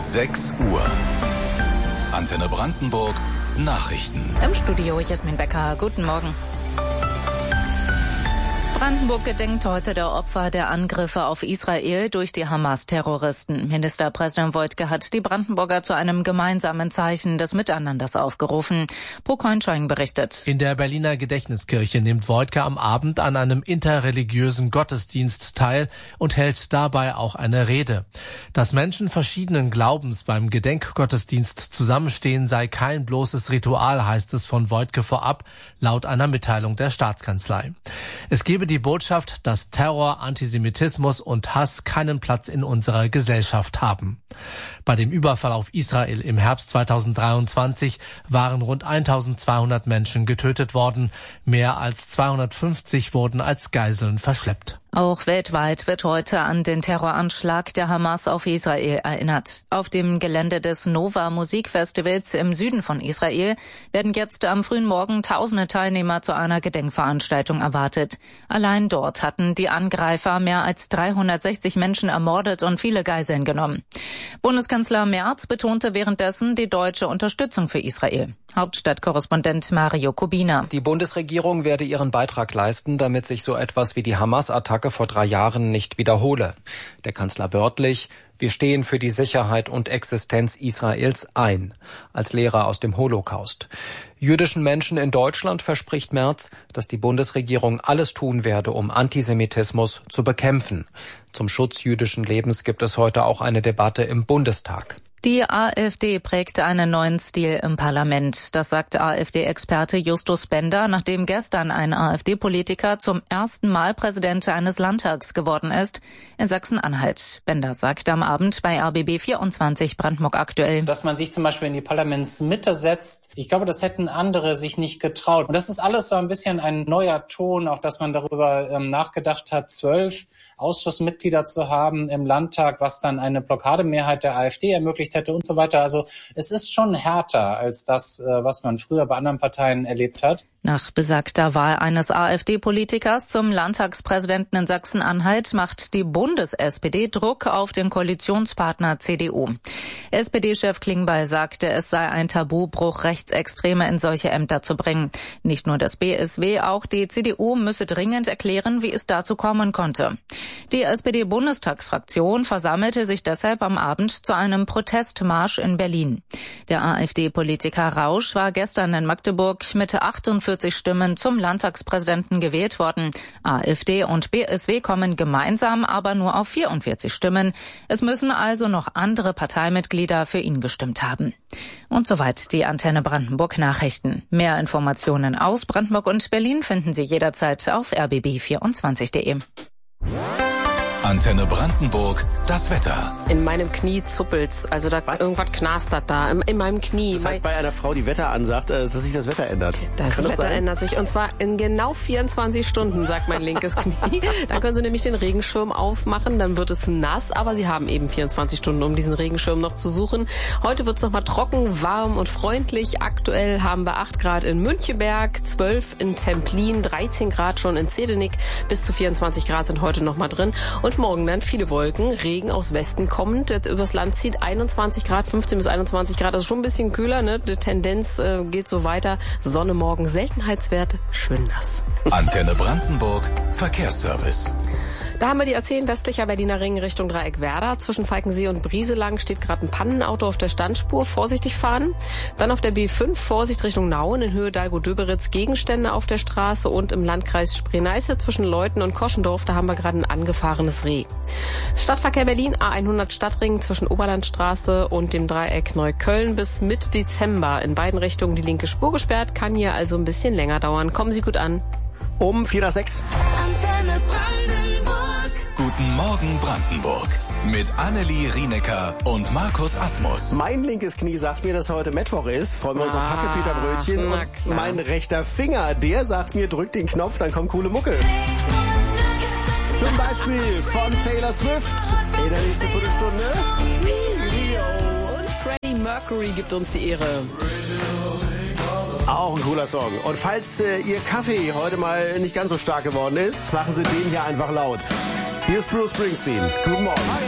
6 Uhr. Antenne Brandenburg, Nachrichten. Im Studio Jasmin Becker. Guten Morgen. Brandenburg gedenkt heute der Opfer der Angriffe auf Israel durch die Hamas-Terroristen. Ministerpräsident Woidke hat die Brandenburger zu einem gemeinsamen Zeichen des Miteinanders aufgerufen. Pro Coinschein berichtet. In der Berliner Gedächtniskirche nimmt Woidke am Abend an einem interreligiösen Gottesdienst teil und hält dabei auch eine Rede. Dass Menschen verschiedenen Glaubens beim Gedenkgottesdienst zusammenstehen, sei kein bloßes Ritual, heißt es von Woidke vorab, laut einer Mitteilung der Staatskanzlei. Es gebe die Botschaft, dass Terror, Antisemitismus und Hass keinen Platz in unserer Gesellschaft haben. Bei dem Überfall auf Israel im Herbst 2023 waren rund 1200 Menschen getötet worden. Mehr als 250 wurden als Geiseln verschleppt. Auch weltweit wird heute an den Terroranschlag der Hamas auf Israel erinnert. Auf dem Gelände des Nova Musikfestivals im Süden von Israel werden jetzt am frühen Morgen tausende Teilnehmer zu einer Gedenkveranstaltung erwartet. Allein dort hatten die Angreifer mehr als 360 Menschen ermordet und viele Geiseln genommen. Bundeskanzler Merz betonte währenddessen die deutsche Unterstützung für Israel. Hauptstadtkorrespondent Mario Kubina. Die Bundesregierung werde ihren Beitrag leisten, damit sich so etwas wie die Hamas-Attacke vor 3 Jahren nicht wiederhole. Der Kanzler wörtlich: Wir stehen für die Sicherheit und Existenz Israels ein, als Lehrer aus dem Holocaust. Jüdischen Menschen in Deutschland verspricht Merz, dass die Bundesregierung alles tun werde, um Antisemitismus zu bekämpfen. Zum Schutz jüdischen Lebens gibt es heute auch eine Debatte im Bundestag. Die AfD prägte einen neuen Stil im Parlament. Das sagte AfD-Experte Justus Bender, nachdem gestern ein AfD-Politiker zum ersten Mal Präsident eines Landtags geworden ist, in Sachsen-Anhalt. Bender sagte am Abend bei RBB 24 Brandenburg aktuell: Dass man sich zum Beispiel in die Parlamentsmitte setzt, ich glaube, das hätten andere sich nicht getraut. Und das ist alles so ein bisschen ein neuer Ton, auch dass man darüber nachgedacht hat, 12 Ausschussmitglieder zu haben im Landtag, was dann eine Blockademehrheit der AfD ermöglicht hätte und so weiter. Also es ist schon härter als das, was man früher bei anderen Parteien erlebt hat. Nach besagter Wahl eines AfD-Politikers zum Landtagspräsidenten in Sachsen-Anhalt macht die Bundes-SPD Druck auf den Koalitionspartner CDU. SPD-Chef Klingbeil sagte, es sei ein Tabubruch, Rechtsextreme in solche Ämter zu bringen. Nicht nur das BSW, auch die CDU müsse dringend erklären, wie es dazu kommen konnte. Die SPD-Bundestagsfraktion versammelte sich deshalb am Abend zu einem Protestmarsch in Berlin. Der AfD-Politiker Rausch war gestern in Magdeburg mit 48 Stimmen zum Landtagspräsidenten gewählt worden. AfD und BSW kommen gemeinsam aber nur auf 44 Stimmen. Es müssen also noch andere Parteimitglieder für ihn gestimmt haben. Und soweit die Antenne Brandenburg Nachrichten. Mehr Informationen aus Brandenburg und Berlin finden Sie jederzeit auf rbb24.de. Antenne Brandenburg, das Wetter. In meinem Knie zuppelt's, also da irgendwas knastert da, in meinem Knie. Das heißt, bei einer Frau, die Wetter ansagt, dass sich das Wetter ändert. Das Wetter ändert sich, und zwar in genau 24 Stunden, sagt mein linkes Knie. Dann können Sie nämlich den Regenschirm aufmachen, dann wird es nass, aber Sie haben eben 24 Stunden, um diesen Regenschirm noch zu suchen. Heute wird's nochmal trocken, warm und freundlich. Aktuell haben wir 8 Grad in Müncheberg, 12 in Templin, 13 Grad schon in Zedenik, bis zu 24 Grad sind heute nochmal drin. Und morgen dann viele Wolken, Regen aus Westen kommend, übers Land zieht 21 Grad, 15 bis 21 Grad, also schon ein bisschen kühler, ne? Die Tendenz geht so weiter. Sonne morgen, Seltenheitswert, schön nass. Antenne Brandenburg, Verkehrsservice. Da haben wir die A10 westlicher Berliner Ring Richtung Dreieck Werder. Zwischen Falkensee und Brieselang steht gerade ein Pannenauto auf der Standspur. Vorsichtig fahren. Dann auf der B5 Vorsicht Richtung Nauen in Höhe Dalgo-Döberitz, Gegenstände auf der Straße, und im Landkreis Spree-Neiße zwischen Leuthen und Koschendorf, da haben wir gerade ein angefahrenes Reh. Stadtverkehr Berlin, A100 Stadtring zwischen Oberlandstraße und dem Dreieck Neukölln bis Mitte Dezember. In beiden Richtungen die linke Spur gesperrt, kann hier also ein bisschen länger dauern. Kommen Sie gut an. Um 4:06. Antenne Brandenburg. Guten Morgen Brandenburg. Mit Annelie Rienecker und Markus Asmus. Mein linkes Knie sagt mir, dass heute Mittwoch ist. Freuen wir uns auf Hackepeterbrötchen. Und mein rechter Finger, der sagt mir, drück den Knopf, dann kommt coole Mucke. Zum Beispiel von Taylor Swift. In der nächsten Viertelstunde. Und Freddie Mercury gibt uns die Ehre. Auch ein cooler Song. Und falls Ihr Kaffee heute mal nicht ganz so stark geworden ist, machen Sie den hier einfach laut. Hier ist Bruce Springsteen. Guten Morgen.